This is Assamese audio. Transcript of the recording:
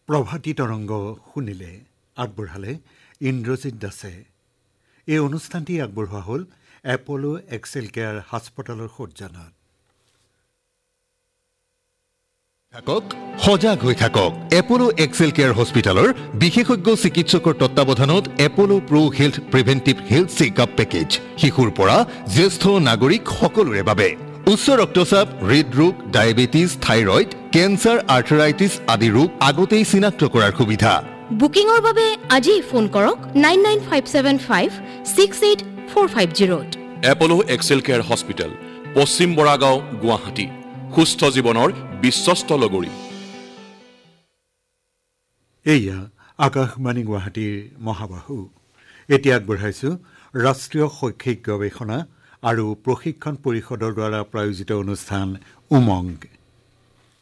প্ৰভাতী তৰংগ শুনিলে আগবঢ়ালে ইন্দ্ৰজিৎ দাসে। এই অনুষ্ঠানটি আগবঢ়োৱা হ'ল এপলো এক্সেল কেয়াৰ হাস্পতালৰ সৌজন্যত। সজাগ হৈ থাকক। এপলো এক্সেল কেয়াৰ হস্পিটালৰ বিশেষজ্ঞ চিকিৎসকৰ তত্বাৱধানত এপলো প্ৰ হেল্থ প্ৰিভেন্টিভ হেল্থ চেকআপ পেকেজ শিশুৰ পৰা জ্যেষ্ঠ নাগৰিক সকলোৰে বাবে। উচ্চ ৰক্তচাপ, হৃদৰোগ, ডায়েবেটিছ, থাইৰয়ড, কেঞ্চাৰ, আৰ্থৰাইটিছ আদি ৰোগ আগতেই চিনাক্ত কৰাৰ সুবিধা। বুকিঙৰ বাবে আজি ফোন কৰক 9957568450। এপলো এক্সেল কেয়াৰ হস্পিটেল, পশ্চিম বৰাগাঁও, গুৱাহাটী। সুস্থ জীৱনৰ বিশ্বস্ত লগৰী। এয়া আকাশবাণী গুৱাহাটীৰ মহাবাহু। এতিয়া আগবঢ়াইছো ৰাষ্ট্ৰীয় শৈক্ষিক গৱেষণা আৰু প্ৰশিক্ষণ পৰিষদৰ দ্বাৰা প্ৰায়োজিত অনুষ্ঠান উমংগ।